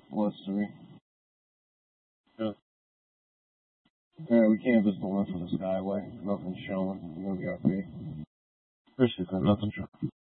plus 3. Yeah. Yeah, we canvassed the one for the Skyway. Nothing's showing. No VRP. Appreciate that. Nothing.